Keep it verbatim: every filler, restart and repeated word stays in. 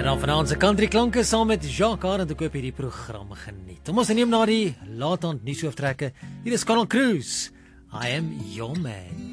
En dan vanaand se country klanke saam met Jacques Arend ek hoop hierdie program geniet. Kom ons neem na die laat aand nuushooftrekke. Hier is Conal Cruise. I am your man.